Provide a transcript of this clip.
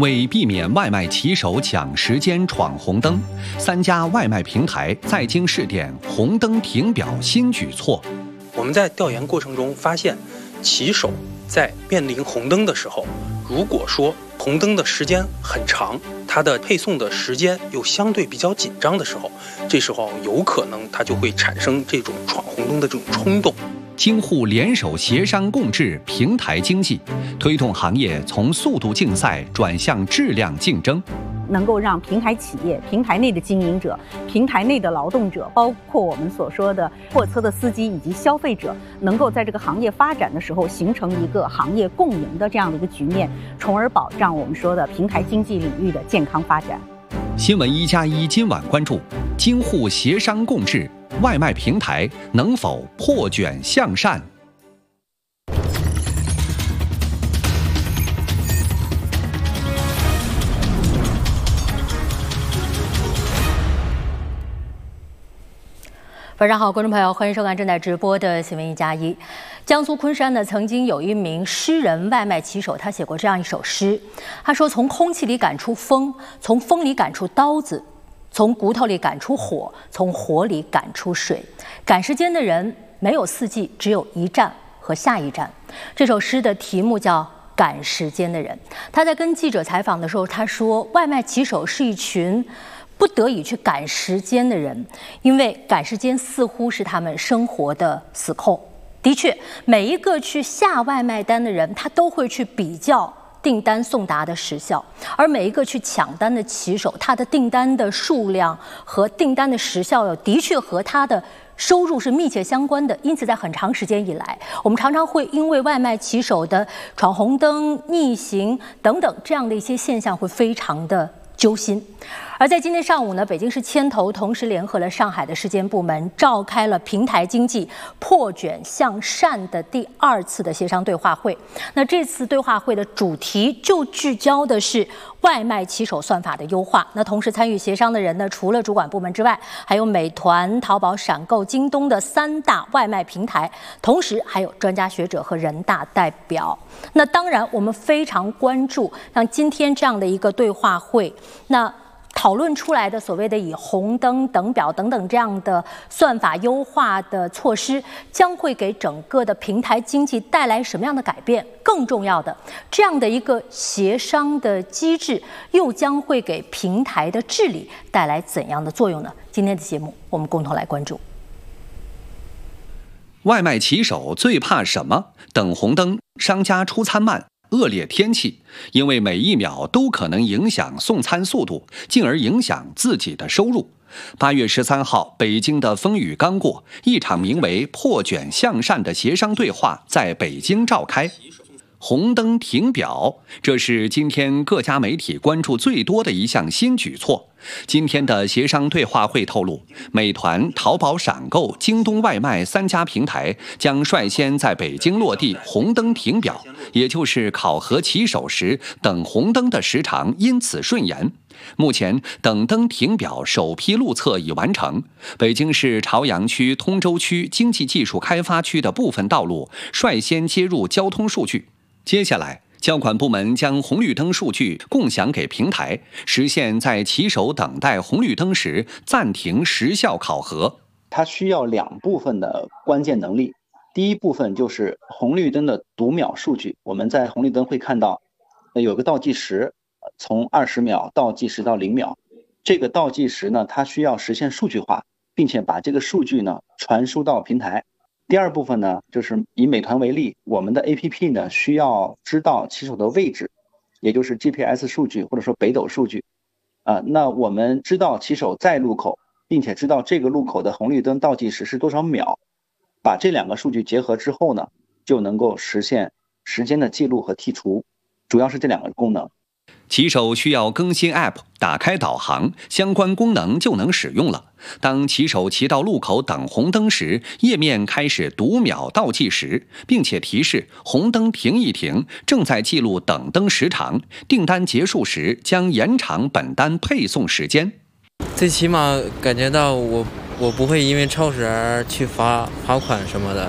为避免外卖骑手抢时间闯红灯，3家外卖平台在京试点红灯停表新举措。 我们在调研过程中发现，骑手在面临红灯的时候，如果说红灯的时间很长，它的配送的时间又相对比较紧张的时候，这时候有可能它就会产生这种闯红灯的这种冲动。 京沪联手协商共治平台经济，推动行业从速度竞赛转向质量竞争， 能够让平台企业、平台内的经营者、平台内的劳动者，包括我们所说的货车的司机以及消费者，能够在这个行业发展的时候形成一个行业共赢的这样的一个局面，从而保障我们说的平台经济领域的健康发展。 新闻1+1今晚关注：京沪协商共治，外卖平台能否破卷向善？ 晚上好，观众朋友，欢迎收看正在直播的新闻1+1。江苏昆山呢，曾经有一名诗人外卖骑手，他写过这样一首诗。他说：“从空气里赶出风，从风里赶出刀子，从骨头里赶出火，从火里赶出水。赶时间的人没有四季，只有一站和下一站。”这首诗的题目叫《赶时间的人》。他在跟记者采访的时候，他说：“外卖骑手是一群不得已去赶时间的人，因为赶时间似乎是他们生活的死扣。的确，每一个去下外卖单的人，他都会去比较订单送达的时效，而每一个去抢单的骑手，他的订单的数量和订单的时效的确和他的收入是密切相关的。因此，在很长时间以来，我们常常会因为外卖骑手的闯红灯、逆行等等这样的一些现象，会非常的揪心。而在今天上午呢，北京市牵头同时联合了上海的市监部门，召开了平台经济破卷向善的第2次的协商对话会。那这次对话会的主题就聚焦的是外卖骑手算法的优化。那同时参与协商的人呢，除了主管部门之外，还有美团、淘宝、闪购、京东的3大外卖平台，同时还有专家学者和人大代表。那当然，我们非常关注像今天这样的一个对话会，那讨论出来的所谓的以红灯、等表等等这样的算法优化的措施，将会给整个的平台经济带来什么样的改变？更重要的，这样的一个协商的机制，又将会给平台的治理带来怎样的作用呢？今天的节目，我们共同来关注。 外卖骑手最怕什么？等红灯，商家出餐慢，恶劣天气，因为每1秒都可能影响送餐速度，进而影响自己的收入。8月13号，北京的风雨刚过，一场名为“破卷向善”的协商对话在北京召开。红灯停表，这是今天各家媒体关注最多的一项新举措。今天的协商对话会透露，美团、淘宝、闪购、京东外卖3家平台将率先在北京落地红灯停表，也就是考核骑手时等红灯的时长因此顺延。目前等灯停表首批路测已完成，北京市朝阳区、通州区经济技术开发区的部分道路率先接入交通数据。接下来，交管部门将红绿灯数据共享给平台，实现在骑手等待红绿灯时暂停时效考核。 它需要2部分的关键能力。第一部分就是红绿灯的读秒数据，我们在红绿灯会看到有个倒计时，从20秒倒计时到0秒。这个倒计时呢，它需要实现数据化，并且把这个数据呢传输到平台。第二部分呢，就是以美团为例，我们的 APP 呢需要知道骑手的位置，也就是 GPS 数据或者说北斗数据。那我们知道骑手在路口，并且知道这个路口的红绿灯倒计时是多少秒，把这2个数据结合之后呢，就能够实现时间的记录和剔除，主要是这2个功能。 骑手需要更新 App， 打开导航，相关功能就能使用了。当骑手骑到路口等红灯时，页面开始读秒倒计时，并且提示红灯停一停，正在记录等灯时长，订单结束时将延长本单配送时间。 最起码感觉到我不会因为超时而去罚款什么的，